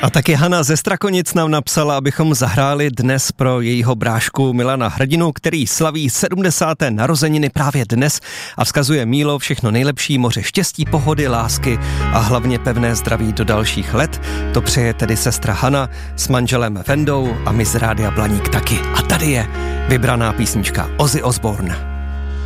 A taky Hana ze Strakonic nám napsala, abychom zahráli dnes pro jejího brášku Milana Hrdinu, který slaví 70. narozeniny právě dnes a vzkazuje Mílo všechno nejlepší, moře štěstí, pohody, lásky a hlavně pevné zdraví do dalších let. To přeje tedy sestra Hana s manželem Vendou a my z Rádia Blaník taky. A tady je vybraná písnička Ozzy Osbourne.